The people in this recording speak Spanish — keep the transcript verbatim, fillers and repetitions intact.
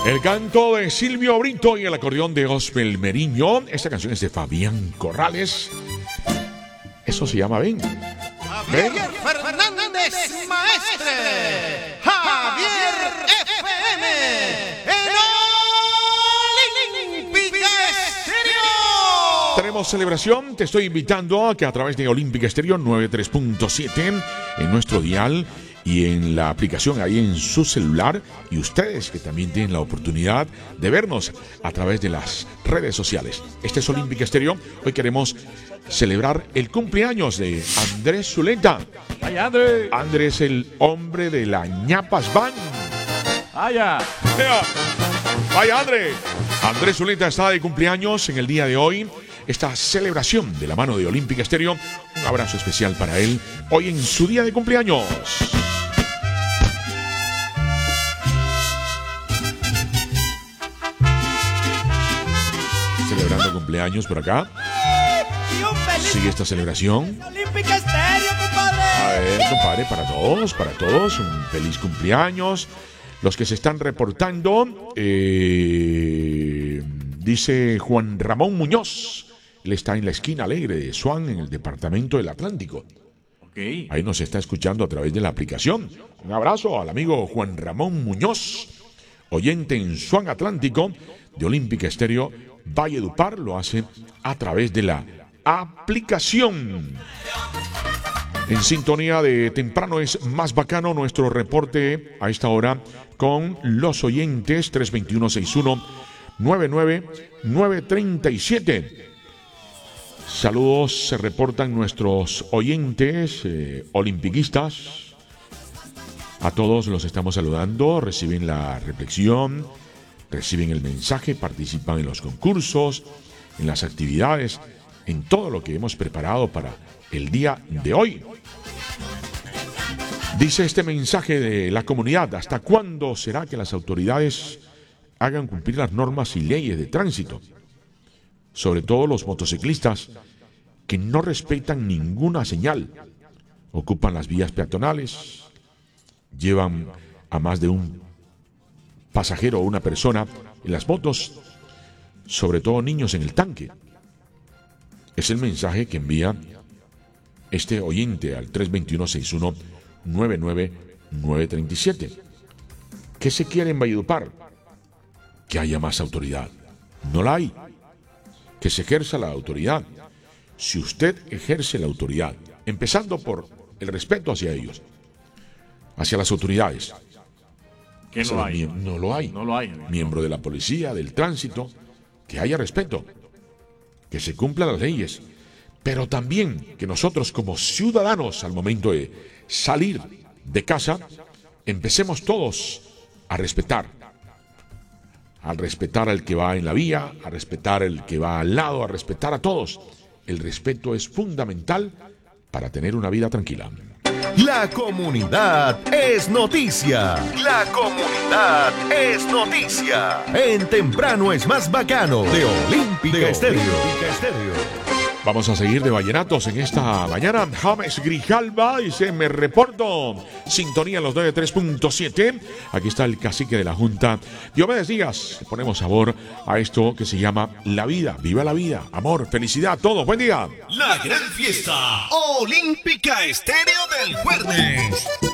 El canto de Silvio Brito y el acordeón de Osmel Meriño. Esta canción es de Fabián Corrales. Eso se llama Ven. Javier Fernández Maestre. Javier F M. En Olímpica Estéreo. Tenemos celebración. Te estoy invitando a que a través de Olímpica Estéreo noventa y tres punto siete en nuestro dial y en la aplicación ahí en su celular, y ustedes que también tienen la oportunidad de vernos a través de las redes sociales. Este es Olímpica Estéreo. Hoy queremos celebrar el cumpleaños de Andrés Zuleta. ¡Ay, Andrés! Andrés, el hombre de la ñapas van. ¡Vaya! ¡Vaya, Andrés! Andrés Zuleta está de cumpleaños en el día de hoy. Esta celebración de la mano de Olímpica Estéreo, un abrazo especial para él hoy en su día de cumpleaños. Celebrando cumpleaños por acá. Sigue esta celebración. Olímpica Estéreo, compadre. A ver, compadre, para todos, para todos, un feliz cumpleaños. Los que se están reportando, eh, dice Juan Ramón Muñoz. Él está en la esquina alegre de Swan, en el departamento del Atlántico. Okay. Ahí nos está escuchando a través de la aplicación. Un abrazo al amigo Juan Ramón Muñoz, oyente en Swan Atlántico de Olímpica Estéreo. Valledupar lo hace a través de la aplicación. En sintonía de temprano es más bacano nuestro reporte a esta hora con los oyentes tres dos uno seis uno nueve nueve nueve tres siete. Saludos, se reportan nuestros oyentes eh, olimpiquistas. A todos los estamos saludando, reciben la reflexión, reciben el mensaje, participan en los concursos, en las actividades, en todo lo que hemos preparado para el día de hoy. Dice este mensaje de la comunidad: ¿hasta cuándo será que las autoridades hagan cumplir las normas y leyes de tránsito? Sobre todo los motociclistas que no respetan ninguna señal, ocupan las vías peatonales, llevan a más de un pasajero o una persona en las motos, sobre todo niños en el tanque. Es el mensaje que envía este oyente al tres dos uno seis uno nueve nueve nueve tres siete. ¿Qué se quiere en Valledupar? Que haya más autoridad. No la hay. Que se ejerza la autoridad. Si usted ejerce la autoridad, empezando por el respeto hacia ellos, hacia las autoridades, que no hay. No lo hay. No lo hay. Miembro de la policía, del tránsito, que haya respeto, que se cumplan las leyes, pero también que nosotros como ciudadanos al momento de salir de casa, empecemos todos a respetar. Al respetar al que va en la vía, a respetar al que va al lado, a respetar a todos. El respeto es fundamental para tener una vida tranquila. La comunidad es noticia. La comunidad es noticia. En Temprano es más bacano de Olímpica Estéreo. Vamos a seguir de vallenatos en esta mañana. James Grijalva dice: me reporto. Sintonía en los noventa y tres punto siete. Aquí está el cacique de la Junta, Diomedes Díaz. Le ponemos sabor a esto que se llama la vida. Viva la vida, amor, felicidad, todo. Buen día. La gran fiesta Olímpica Estéreo del jueves.